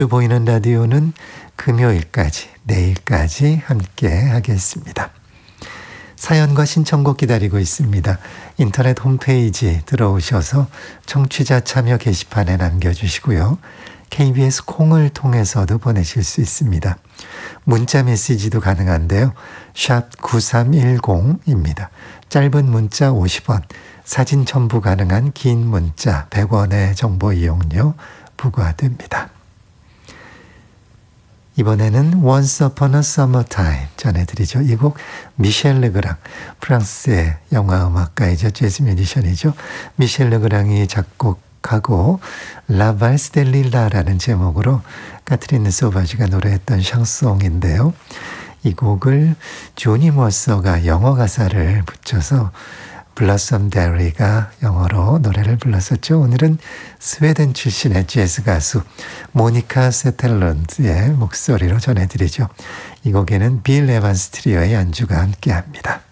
보이는 라디오는 금요일까지, 내일까지 함께 하겠습니다. 사연과 신청곡 기다리고 있습니다. 인터넷 홈페이지 들어오셔서 청취자 참여 게시판에 남겨주시고요. KBS 콩을 통해서도 보내실 수 있습니다. 문자 메시지도 가능한데요. 샵 9310입니다. 짧은 문자 50원, 사진 첨부 가능한 긴 문자 100원의 정보 이용료 부과됩니다. 이번에는 Once Upon a Summertime 전해드리죠. 이 곡 미셸 르그랑, 프랑스의 영화음악가이자 재즈 뮤지션이죠. 미셸 르그랑이 작곡하고 라 발스 델 릴라라는 제목으로 카트린 소바지가 노래했던 샹송인데요. 이 곡을 조니 머서가 영어 가사를 붙여서 블러썸 데리가 영어로 노래를 불렀었죠. 오늘은 스웨덴 출신의 재즈 가수 모니카 세텔런드의 목소리로 전해드리죠. 이 곡에는 빌 에반스 트리오의 연주가 함께합니다.